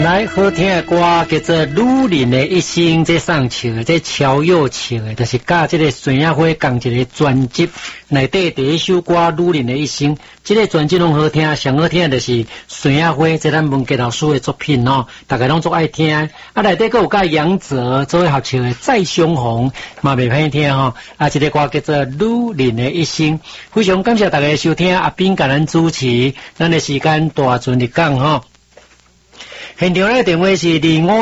来好听的歌叫做《女人的一生》，这上唱的，这乔佑唱的，就是甲这个孙亚辉共一个专辑内底第一首歌《女人的一生》。这个专辑拢好听，上好听的就是孙亚辉，这咱文杰老师的作品哦，大家拢足爱听。啊，内底佫有甲杨泽做伙合唱的《再相逢》，嘛袂歹听吼。啊，这个歌叫做《女人的一生》，非常感谢大家收听，阿斌甲咱主持，咱的时间大尽日讲吼。现场的电话是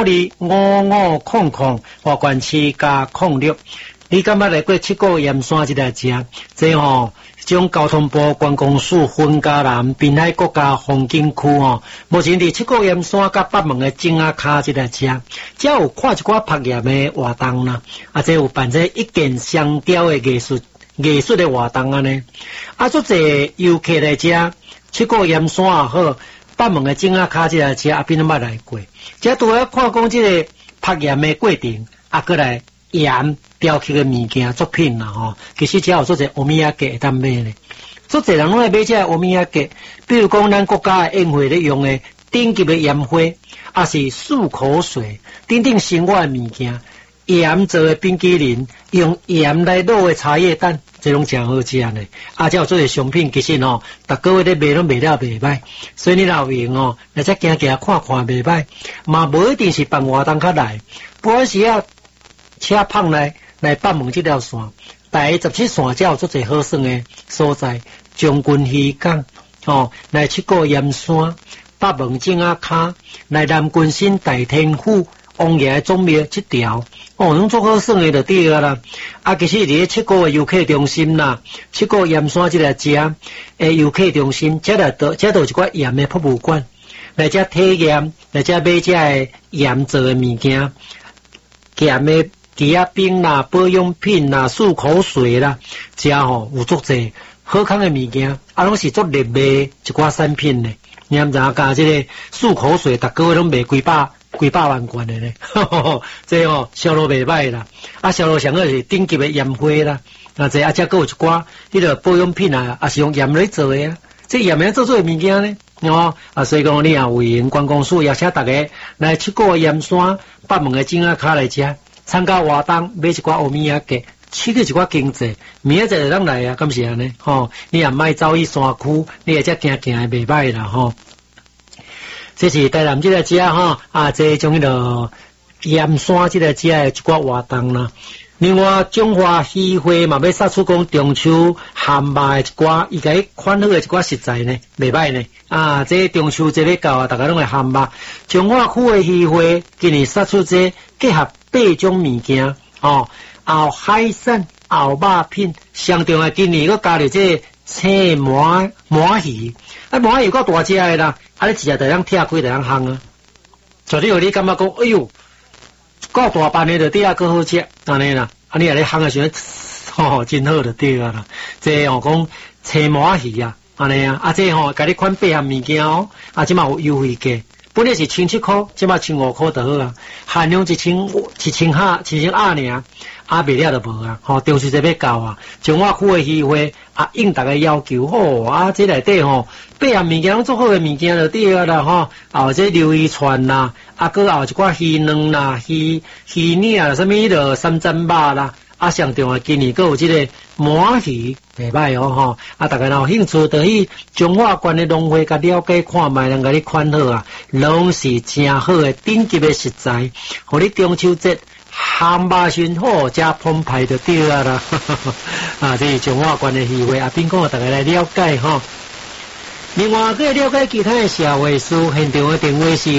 252555华冠7加06。你感觉来过七股盐山这个食？这吼，将交通部观光署分嘉南滨海国家风景区吼，目前伫七股盐山甲北门的正阿卡这个食，只有看一寡拍业的活动啦，啊，这有办这一箭双雕的艺术的活动安尼，啊，足侪游客来食，七股盐山也好。北门的正阿卡这个车阿边都捌来过，这拄要看讲这个拍盐的过程，啊，过来盐雕刻的物件作品啦吼。其实只有做者欧米亚给当买咧，做者人拢来买这欧米亚给，比如讲咱国家的宴会咧用的顶级的盐花，啊是漱口水，等等生活的物件，盐做的冰淇淋，用盐来卤的茶叶蛋。这种真好食呢，啊，这做的商品其实哦，逐个月咧卖拢卖了袂歹，所以你若有闲哦，来只行行看看袂歹，嘛无一定是办活动较来，不管是要车胖来北门这条线，第17线才有做侪好耍的所在，将军渔港哦，来七股盐山、北门正阿卡，来南军新大天府。王爷总庙这条，哦，拢做好耍的就对啊啦。啊，其实伫七股的游客中心啦，七股盐山这个食，游客中心，这都一寡盐的博物馆，来这体验，来这买这的盐做的物件，盐的鸡仔冰啦、保养品啦、漱口水啦，这吼有足侪好康的物件，啊，拢是做热卖一寡产品呢。你毋知影加这个漱口水，逐个月拢卖几百万元的呢，这哦销路袂歹啦，啊销路上个是顶级的盐花啦，啊这啊，这个有一寡迄个保养品啊，也是用盐来做的啊，这盐来做的物件呢，哦啊，所以讲你也有闲观光署邀请大家来七股盐山北门的正阿卡来食，参加活动买一寡欧米亚给，刺激一寡经济，明仔载就当来啊，敢是安尼？吼，你也莫走去山区，你也只行行的袂歹啦，吼。这是台南这个家哈啊，这种迄个盐山这个家的一寡活动啦。另外，中华戏会嘛要杀出讲中秋咸肉的一寡，伊个款好的一寡食材呢，袂歹呢。啊，这中秋节要到啊，大家拢会咸肉。中华区的戏会今年杀出这结合8种物件哦，后海产、后肉品，上重要今年佮加入这青麻鱼，啊麻鱼够大只的啦。啊！你一日就通拆开，就通烘啊！所以你感觉讲，哎呦，够大班的就底下够好食，安尼啦。啊，你啊咧烘的时候，吼，真好就对啊啦。这吼讲青麻鱼啊，安尼啊，啊这吼，甲你款8项物件哦，啊，即嘛有优惠价，本来是17块，即嘛15块就好啊。限量1000尔啊，卖了就无啊。吼，中秋节要到啊，中华区的戏会啊，应大家要求吼啊，这内底吼。8项物件拢做好的物件就对啊啦吼，后这鱿鱼串啦，啊，搁后一寡鱼卵啦、鱼卵啦，什么迄个三珍肉啦，啊，上重要今年搁有这个麻鱼袂歹哦吼，啊，大家若有兴趣，就去中华县的农会甲了解看卖，人甲你看好啊，拢是真好的顶级的食材，互你中秋节咸肉熏好加澎湃就对啊啦，啊，这是中华县的戏会，啊，并讲大家来了解吼。另外，可以了解其他的社会事，现场的电话是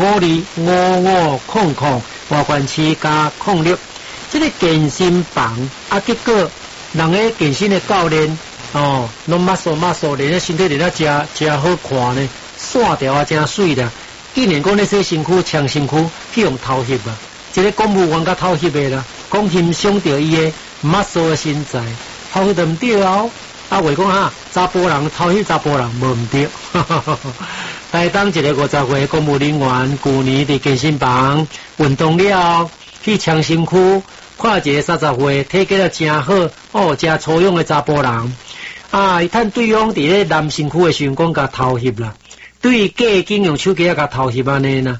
252555华冠7加06。这个健身房啊，结果人个健身的教练哦，拢马练个身体练得真好看呢，线条啊真水啦。既然讲咧说身躯强身躯，去用头翕啊，这个公务员甲头翕的啦，讲欣赏到伊个的身材，头翕就唔对哦。啊，话讲哈，查甫人头翕查甫人无唔对，来当一个50岁公务人员，去年伫健身房运动了，去强身躯，看一个30岁体格了真好，哦，真粗勇的查甫人，啊，伊趁对方伫咧男身躯的时阵讲甲头翕啦，对假经用手机啊甲头翕安尼啦，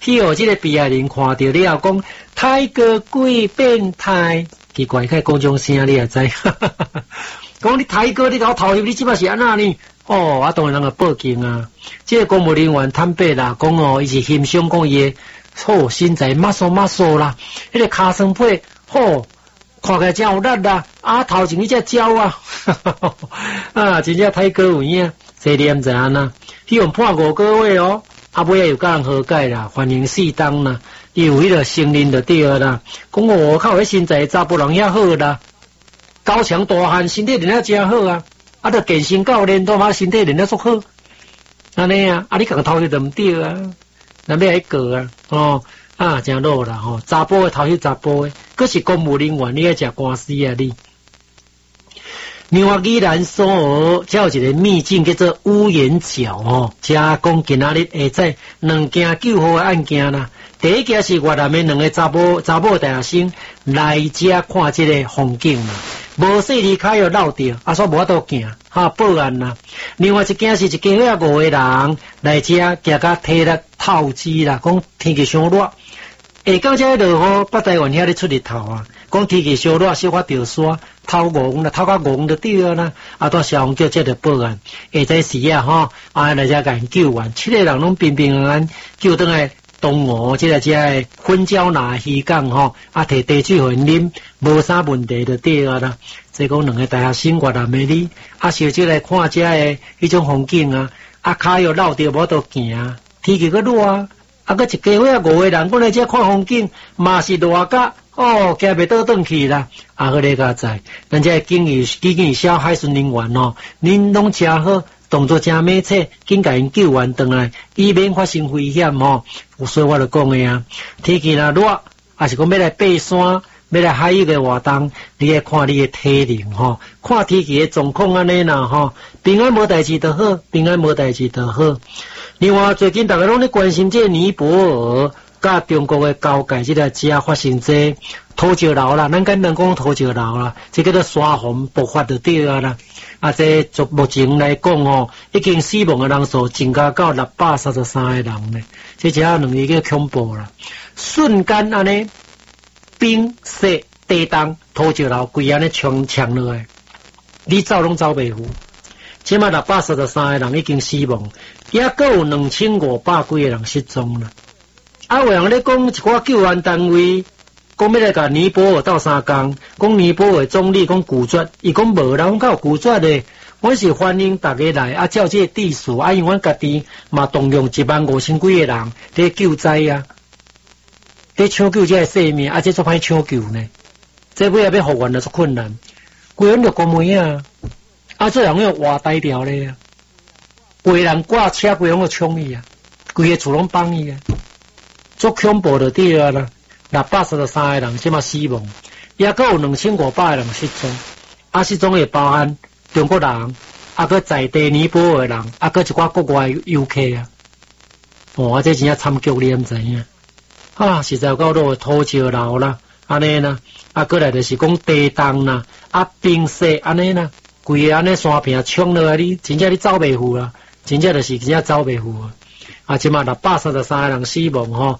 去互这个毕业人看到了，讲泰哥鬼变态，奇怪，开讲种声你也知，讲你泰哥你搞头入，你即摆是安那呢？哦，啊，当然人个报警啊！这个公务人员坦白啦，讲哦，伊是欣赏讲伊的身材马索啦，迄个骹酸皮看起来真有力啦，头前迄只鸟啊，真正泰哥有影，这念知影呐？希望判5个月哦，尾仔又甲人和解啦，缓刑4档啦，伊有迄个承认就对啦，讲我靠，迄身材查甫人遐好啦，高强大汉，身体练得真好啊！着健身教练都嘛身体练得足好，安尼啊！你共头翕就毋对啊，咱要来过啊！真老啦查甫诶头翕查甫诶，佫是公务人员，你爱食官司啊你？另外，宜兰所有才有一个秘境叫做乌岩角遮讲今仔日下载2件救护诶案件啦。第一件是越南诶2个查某大学生来遮看即个风景啦。无细离开又漏掉，煞无法度行，报案啦。另外一件是一家伙5个人来遮行甲体力透支啦，讲天气伤热，下到遮落雨，北台湾遐咧出日头啊，讲天气伤热，小可掉沙，透戆啦，透甲戆就对啦。到消防局才着报案，下载时啊来遮甲因救援，7个人拢平平安安救倒来。东湖即个遮个粉礁拿渔港摕地水互因啉，无啥问题就对啦。即讲2个大学生越南诶哩，小姐来看遮个迄种风景啊，骹又落着无度行，天气佫热佫一家伙5个人，我来遮看风景，嘛是热甲行袂倒转去啦。佫咧甲在，咱遮警义小海巡人员恁拢真好。动作真美切，紧甲因救援回来，以免发生危险所以我就讲的啊，天气若热，还是讲要来爬山，要来海域的活动，你要看你的体能看天气的状况安尼啦平安无代志就好，平安无代志就好。另外，最近大家拢咧关心这个尼泊尔甲中国的交界这个遮发生这土石流啦，咱简单讲土石流啦，这叫做山洪爆发就对啦。这从目前来讲已经死亡的人数增加到633个人呢，这遮2个叫恐怖啦！瞬间安尼冰雪地冻土石流规安尼冲落来，你走拢走袂赴。即马633个人已经死亡，也够有2500几个人失踪啦。有人咧讲一寡救援单位。讲要来甲尼泊尔斗相共，讲尼泊尔总理讲拒绝，伊讲无啦，阮较有拒绝的，阮是欢迎大家来照这个地数因为阮家己嘛动用15000几个人咧救灾咧抢救这个生命，这做歹抢救呢？这尾要复原就足困难，规人就讲梅这人要活呆掉咧规人挂车规人要冲伊规个厝拢帮伊足恐怖就对啦。633个人即马死亡，也够有2500个人失踪，失踪会包含中国人，佫在地尼泊尔人，佫一寡国外游客这真正惨剧你毋知影实在有够多土石流啦，安尼啦，佫来就是讲地冻啦，冰雪安尼啦，规个安尼山片冲落来，你真正你走袂赴啦，真正就是真正走袂赴即马633个人死亡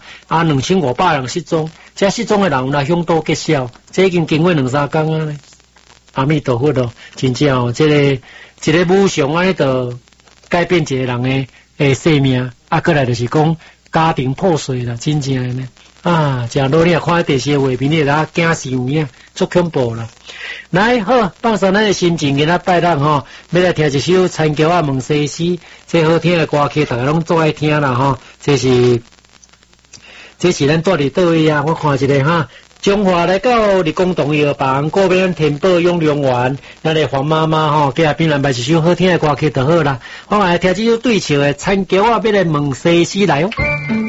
2500人失踪，这失踪的人来向导揭晓，这已经经过2-3天啊！阿弥陀佛真正这个无常安尼就改变一个人的生命，过来就是讲家庭破碎啦，真正呢真老你也看电视的画面，你会惊死有影，足恐怖啦！来好，放松咱的心情，今仔拜六要来听一首田桥问西施，这好听的歌曲，大家拢最爱听啦这是咱住伫倒位我看一个中华来到立功洞药房，过边天宝永良园，咱的黄妈妈叫边来摆一首好听的歌曲就好啦。我来听这首对唱的田桥要来问西施来